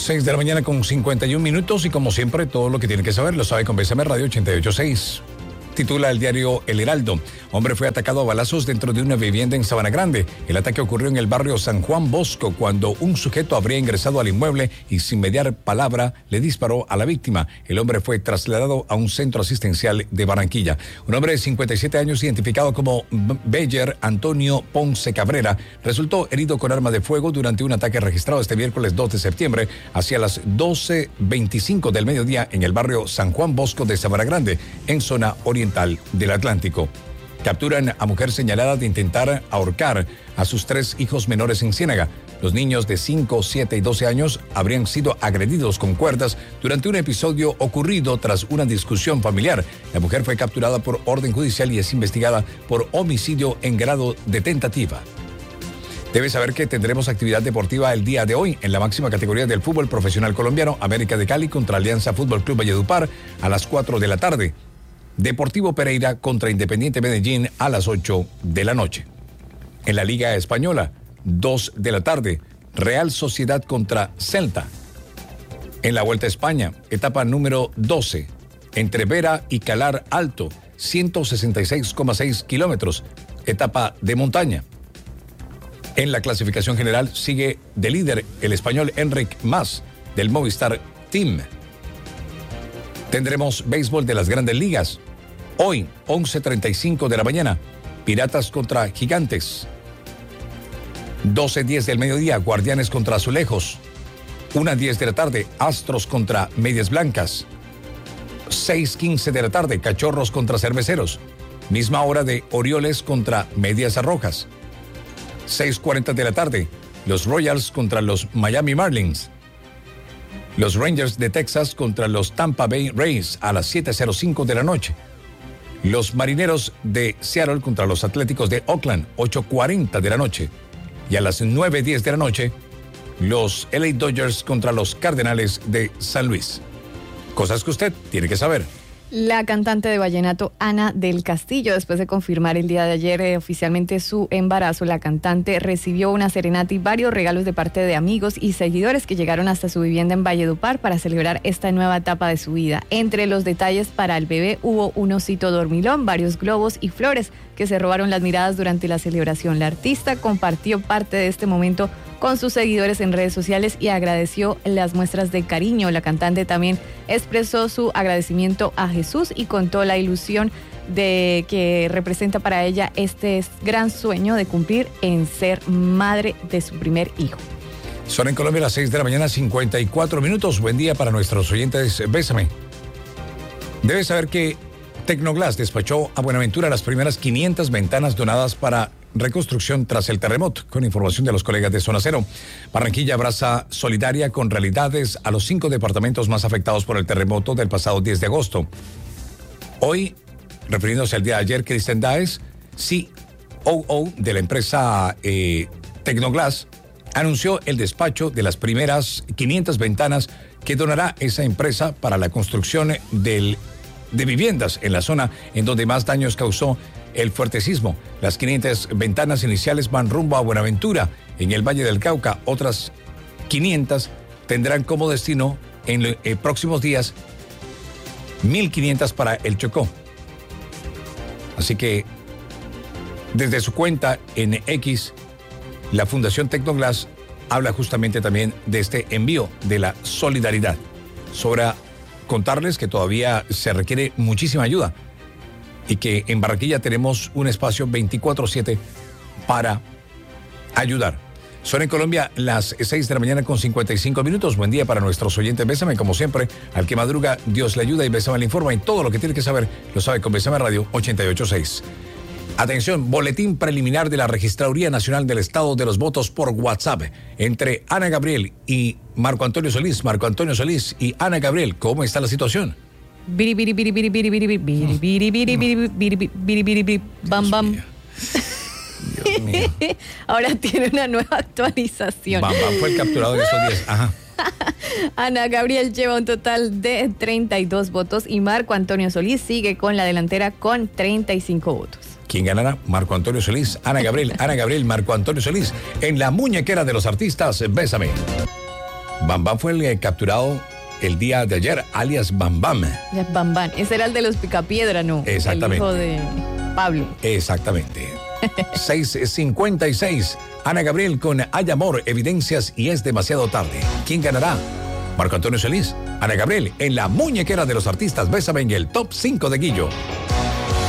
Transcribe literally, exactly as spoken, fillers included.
seis de la mañana con cincuenta y un minutos y como siempre todo lo que tiene que saber lo sabe con Bésame Radio ochenta y ocho punto seis. Titula el diario El Heraldo. Hombre fue atacado a balazos dentro de una vivienda en Sabana Grande. El ataque ocurrió en el barrio San Juan Bosco cuando un sujeto habría ingresado al inmueble y sin mediar palabra le disparó a la víctima. El hombre fue trasladado a un centro asistencial de Barranquilla. Un hombre de cincuenta y siete años identificado como Beyer Antonio Ponce Cabrera resultó herido con arma de fuego durante un ataque registrado este miércoles dos de septiembre hacia las doce veinticinco del mediodía en el barrio San Juan Bosco de Sabana Grande, en zona oriental del Atlántico. Capturan a mujer señalada de intentar ahorcar a sus tres hijos menores en Ciénaga. Los niños de cinco, siete y doce años habrían sido agredidos con cuerdas durante un episodio ocurrido tras una discusión familiar. La mujer fue capturada por orden judicial y es investigada por homicidio en grado de tentativa. Debes saber que tendremos actividad deportiva el día de hoy en la máxima categoría del fútbol profesional colombiano, América de Cali contra Alianza Fútbol Club Valledupar a las cuatro de la tarde. Deportivo Pereira contra Independiente Medellín a las ocho de la noche. En la Liga Española, dos de la tarde, Real Sociedad contra Celta. En la Vuelta a España, etapa número doce, entre Vera y Calar Alto, ciento sesenta y seis coma seis kilómetros, etapa de montaña. En la clasificación general sigue de líder el español Enric Mas del Movistar Team. Tendremos béisbol de las Grandes Ligas. Hoy, once treinta y cinco de la mañana, Piratas contra Gigantes. doce diez del mediodía, Guardianes contra Azulejos. una diez de la tarde, Astros contra Medias Blancas. seis quince de la tarde, Cachorros contra Cerveceros. Misma hora de Orioles contra Medias Rojas. seis cuarenta de la tarde, los Royals contra los Miami Marlins. Los Rangers de Texas contra los Tampa Bay Rays a las siete cero cinco de la noche. Los Marineros de Seattle contra los Atléticos de Oakland, ocho cuarenta de la noche. Y a las nueve diez de la noche, los L A Dodgers contra los Cardenales de San Luis. Cosas que usted tiene que saber. La cantante de vallenato Ana del Castillo, después de confirmar el día de ayer eh, oficialmente su embarazo, la cantante recibió una serenata y varios regalos de parte de amigos y seguidores que llegaron hasta su vivienda en Valledupar para celebrar esta nueva etapa de su vida. Entre los detalles para el bebé hubo un osito dormilón, varios globos y flores que se robaron las miradas durante la celebración. La artista compartió parte de este momento con sus seguidores en redes sociales y agradeció las muestras de cariño. La cantante también expresó su agradecimiento a Jesús y contó la ilusión de que representa para ella este gran sueño de cumplir en ser madre de su primer hijo. Son en Colombia las seis de la mañana, cincuenta y cuatro minutos. Buen día para nuestros oyentes. Bésame. Debes saber que Tecnoglass despachó a Buenaventura las primeras quinientas ventanas donadas para reconstrucción tras el terremoto, con información de los colegas de Zona Cero. Barranquilla abraza solidaria con realidades a los cinco departamentos más afectados por el terremoto del pasado diez de agosto. Hoy, refiriéndose al día de ayer, Cristian Daes, C O O de la empresa eh, Tecnoglass, anunció el despacho de las primeras quinientas ventanas que donará esa empresa para la construcción del, de viviendas en la zona en donde más daños causó el fuerte sismo. Las quinientas ventanas iniciales van rumbo a Buenaventura, en el Valle del Cauca. Otras quinientas tendrán como destino en los eh, próximos días mil quinientas para el Chocó. Así que desde su cuenta en X, la Fundación Tecnoglass habla justamente también de este envío de la solidaridad. Sobra contarles que todavía se requiere muchísima ayuda y que en Barranquilla tenemos un espacio veinticuatro siete para ayudar. Son en Colombia las seis de la mañana con cincuenta y cinco minutos. Buen día para nuestros oyentes. Bésame, como siempre, al que madruga, Dios le ayuda y Bésame le informa. Y todo lo que tiene que saber lo sabe con Bésame Radio ochenta y ocho punto seis. Atención, boletín preliminar de la Registraduría Nacional del Estado de los Votos por WhatsApp entre Ana Gabriel y Marco Antonio Solís. Marco Antonio Solís y Ana Gabriel, ¿cómo está la situación? Biri, biri, biri, biri, biri, biri, biri, biri, biri, biri, biri, biri, biri, biri, bam, bam. Dios mío. Ahora tiene una nueva actualización. Bam Bam fue el capturado en estos días. Ajá. Ana Gabriel lleva un total de treinta y dos votos y Marco Antonio Solís sigue con la delantera con treinta y cinco votos. ¿Quién ganará? Marco Antonio Solís, Ana Gabriel, Ana Gabriel, Marco Antonio Solís. En la muñequera de los artistas, Bésame. Bam Bam fue el eh, capturado el día de ayer, alias Bam Bam. Ya, Bam Bam. Ese era el de los Picapiedra, ¿no? Exactamente. El hijo de Pablo. Exactamente. seis cincuenta y seis. Ana Gabriel con Hay Amor, Evidencias y Es Demasiado Tarde. ¿Quién ganará? Marco Antonio Solís, Ana Gabriel en la muñequera de los artistas. Bésame en el top cinco de Guillo.